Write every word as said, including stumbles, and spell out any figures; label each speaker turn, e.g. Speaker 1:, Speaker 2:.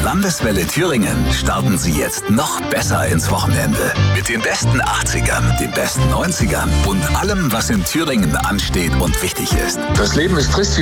Speaker 1: Landeswelle Thüringen starten Sie jetzt noch besser ins Wochenende. Mit den besten achtzigern, den besten neunzigern und allem, was in Thüringen ansteht und wichtig ist.
Speaker 2: Das Leben ist trist.